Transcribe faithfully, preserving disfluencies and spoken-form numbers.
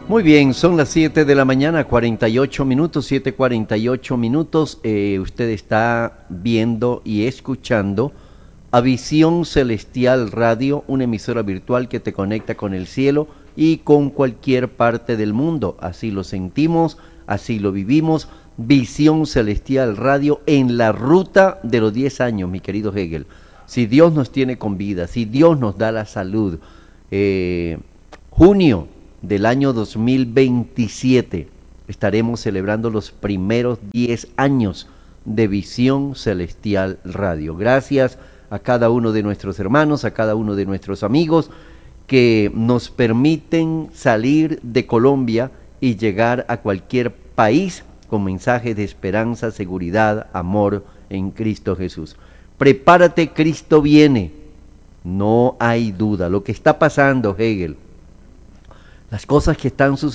Muy bien, son las siete de la mañana, cuarenta y ocho minutos, siete cuarenta y ocho minutos. Eh, usted está viendo y escuchando a Visión Celestial Radio, una emisora virtual que te conecta con el cielo y con cualquier parte del mundo. Así lo sentimos, así lo vivimos. Visión Celestial Radio en la ruta de los diez años, mi querido Hegel. Si Dios nos tiene con vida, si Dios nos da la salud, eh, junio del año dos mil veintisiete estaremos celebrando los primeros diez años de Visión Celestial Radio. Gracias a cada uno de nuestros hermanos, a cada uno de nuestros amigos que nos permiten salir de Colombia y llegar a cualquier país con mensajes de esperanza, seguridad, amor en Cristo Jesús. Prepárate, Cristo viene. No hay duda. Lo que está pasando, Hegel, las cosas que están sucediendo